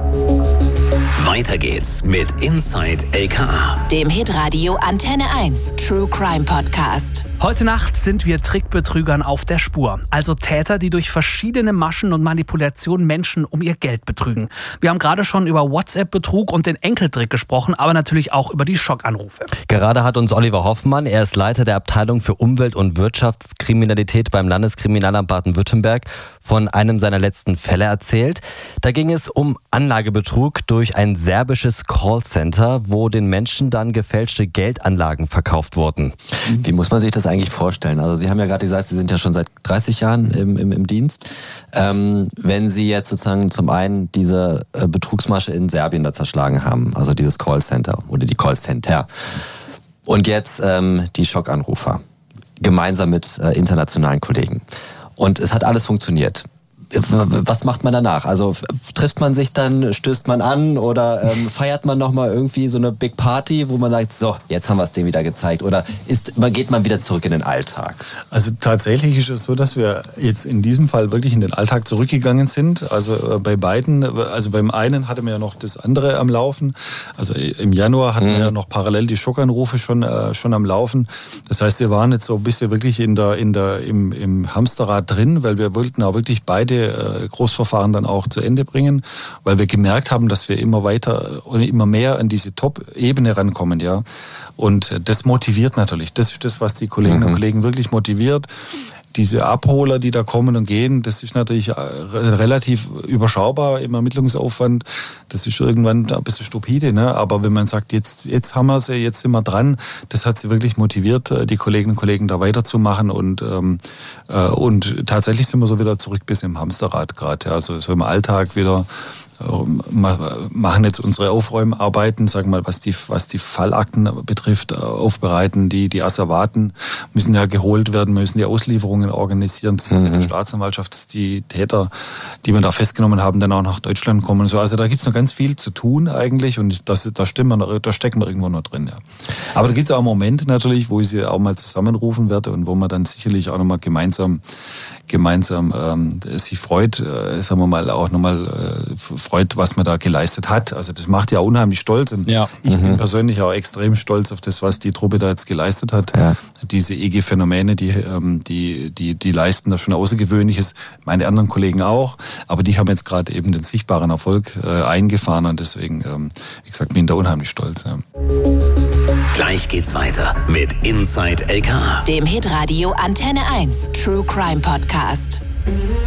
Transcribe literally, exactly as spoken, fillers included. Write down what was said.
Weiter geht's mit Inside L K A, dem Hitradio Antenne eins True Crime Podcast. Heute Nacht sind wir Trickbetrügern auf der Spur. Also Täter, die durch verschiedene Maschen und Manipulationen Menschen um ihr Geld betrügen. Wir haben gerade schon über WhatsApp-Betrug und den Enkeltrick gesprochen, aber natürlich auch über die Schockanrufe. Gerade hat uns Oliver Hoffmann, er ist Leiter der Abteilung für Umwelt- und Wirtschaftskriminalität beim Landeskriminalamt Baden-Württemberg, von einem seiner letzten Fälle erzählt. Da ging es um Anlagebetrug durch ein serbisches Callcenter, wo den Menschen dann gefälschte Geldanlagen verkauft wurden. Wie muss man sich das eigentlich vorstellen? Also Sie haben ja gerade gesagt, Sie sind ja schon seit dreißig Jahren im, im, im Dienst. Ähm, wenn Sie jetzt sozusagen zum einen diese äh, Betrugsmasche in Serbien da zerschlagen haben, also dieses Callcenter oder die Callcenter, und jetzt ähm, die Schockanrufer, gemeinsam mit äh, internationalen Kollegen. Und es hat alles funktioniert. Was macht man danach? Also trifft man sich dann, stößt man an oder ähm, feiert man nochmal irgendwie so eine Big Party, wo man sagt, so, jetzt haben wir es denen wieder gezeigt? Oder ist, geht man wieder zurück in den Alltag? Also tatsächlich ist es so, dass wir jetzt in diesem Fall wirklich in den Alltag zurückgegangen sind. Also äh, bei beiden, also beim einen hatten wir ja noch das andere am Laufen. Also im Januar hatten mhm. wir ja noch parallel die Schockanrufe schon, äh, schon am Laufen. Das heißt, wir waren jetzt so ein bisschen wirklich in der, in der, im, im Hamsterrad drin, weil wir wollten auch wirklich beide Großverfahren dann auch zu Ende bringen, weil wir gemerkt haben, dass wir immer weiter und immer mehr an diese Top-Ebene rankommen, ja. Und das motiviert natürlich. Das ist das, was die Kolleginnen mhm. und Kollegen wirklich motiviert. Diese Abholer, die da kommen und gehen, das ist natürlich relativ überschaubar im Ermittlungsaufwand. Das ist irgendwann ein bisschen stupide, ne? Aber wenn man sagt, jetzt, jetzt haben wir sie, jetzt sind wir dran, das hat sie wirklich motiviert, die Kolleginnen und Kollegen da weiterzumachen. Und, ähm, äh, und tatsächlich sind wir so wieder zurück bis im Hamsterrad gerade. Ja? Also so im Alltag wieder. Machen jetzt unsere Aufräumarbeiten, sagen wir mal, was die, was die Fallakten betrifft, aufbereiten. Die, die Asservaten müssen ja geholt werden, müssen die Auslieferungen organisieren. Das mhm. mit der Staatsanwaltschaft, dass die Täter, die wir da festgenommen haben, dann auch nach Deutschland kommen. So, also da gibt's noch ganz viel zu tun eigentlich und das, da, stimmen wir, da stecken wir irgendwo noch drin. Ja. Aber da gibt's auch Momente natürlich, wo ich sie auch mal zusammenrufen werde und wo man dann sicherlich auch nochmal gemeinsam gemeinsam ähm, sich freut, äh, sagen wir mal, auch nochmal äh, freut, was man da geleistet hat. Also das macht ja unheimlich stolz. Und ja. ich mhm. bin persönlich auch extrem stolz auf das, was die Truppe da jetzt geleistet hat. Ja. Diese E G-Phänomene, die, ähm, die, die, die leisten da schon Außergewöhnliches. Meine anderen Kollegen auch. Aber die haben jetzt gerade eben den sichtbaren Erfolg äh, eingefahren und deswegen, ähm, wie gesagt, bin ich da unheimlich stolz. Ja. Gleich geht's weiter mit Inside L K A, dem Hitradio Antenne eins True Crime Podcast.